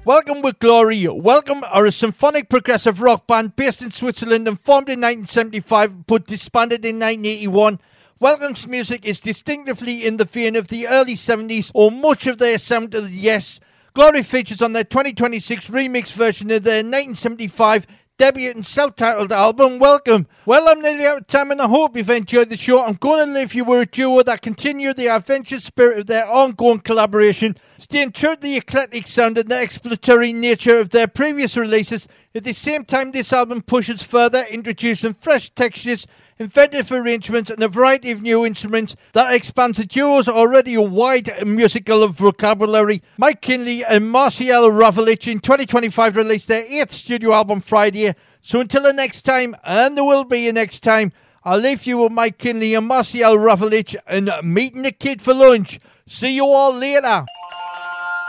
Welcome with Glory. Welcome are a symphonic progressive rock band based in Switzerland and formed in 1975 but disbanded in 1981. Welcome's music is distinctively in the vein of the early 70s or much of their sound of the Yes. Glory features on their 2026 remix version of their 1975 debut and self-titled album, Welcome. Well, I'm nearly out of time and I hope you've enjoyed the show. I'm going to leave you with a duo that continue the adventurous spirit of their ongoing collaboration, staying true to the eclectic sound and the exploratory nature of their previous releases. At the same time, this album pushes further, introducing fresh textures, inventive arrangements and a variety of new instruments that expands the duo's already wide musical vocabulary. Mike Kinley and Marcial Ravlich in 2025 released their 8th studio album Friday. So until the next time, and there will be a next time, I'll leave you with Mike Kinley and Marcial Ravlich and Meeting the Kid for lunch. See you all later.